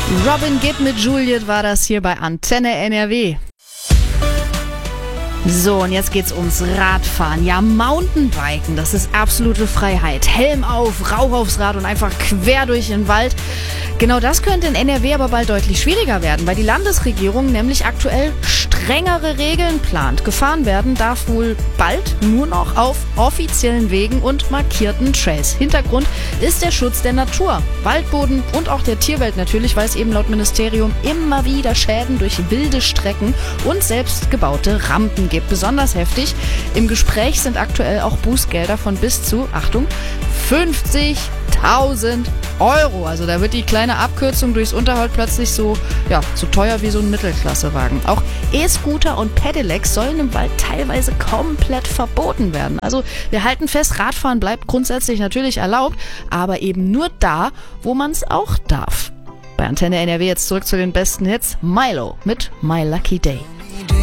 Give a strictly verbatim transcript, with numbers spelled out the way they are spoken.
Robin Gibb mit Juliet war das hier bei Antenne N R W. So, und jetzt geht's ums Radfahren. Ja, Mountainbiken, das ist absolute Freiheit. Helm auf, Rauch aufs Rad und einfach quer durch den Wald. Genau das könnte in N R W aber bald deutlich schwieriger werden, weil die Landesregierung nämlich aktuell strengere Regeln plant. Gefahren werden darf wohl bald nur noch auf offiziellen Wegen und markierten Trails. Hintergrund ist der Schutz der Natur, Waldboden und auch der Tierwelt natürlich, weil es eben laut Ministerium immer wieder Schäden durch wilde Strecken und selbstgebaute Rampen gibt. Besonders heftig, im Gespräch sind aktuell auch Bußgelder von bis zu, Achtung, fünfzigtausend Euro. Also da wird die kleine Abkürzung durchs Unterholz plötzlich so, ja, so teuer wie so ein Mittelklassewagen. Auch E-Scooter und Pedelecs sollen im Wald teilweise komplett verboten werden. Also wir halten fest, Radfahren bleibt grundsätzlich natürlich erlaubt, aber eben nur da, wo man es auch darf. Bei Antenne N R W jetzt zurück zu den besten Hits. Milo mit My Lucky Day.